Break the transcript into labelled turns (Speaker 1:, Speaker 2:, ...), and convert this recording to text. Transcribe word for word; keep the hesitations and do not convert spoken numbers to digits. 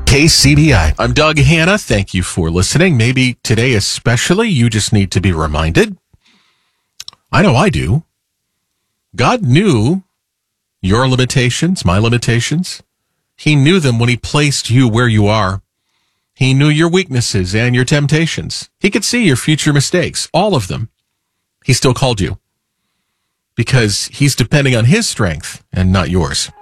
Speaker 1: K C B I.
Speaker 2: I'm Doug Hanna. Thank you for listening. Maybe today especially, you just need to be reminded. I know I do. God knew your limitations, my limitations. He knew them when he placed you where you are. He knew your weaknesses and your temptations. He could see your future mistakes, all of them. He still called you because he's depending on his strength and not yours.